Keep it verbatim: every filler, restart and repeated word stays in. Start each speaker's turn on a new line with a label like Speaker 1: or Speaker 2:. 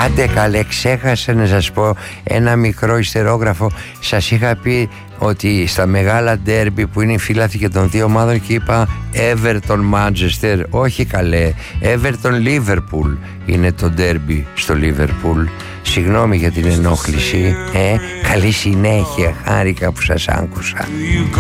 Speaker 1: Άντε καλέ, ξέχασα να σας πω ένα μικρό ιστερόγραφο. Σας είχα πει ότι στα μεγάλα ντέρμπι που είναι η φύλαθη και των δύο ομάδων, και είπα Everton Manchester. Όχι καλέ, Everton Liverpool είναι το ντέρμπι στο Liverpool. Συγγνώμη για την ενόχληση. ε, Καλή συνέχεια, χάρηκα που σας άκουσα.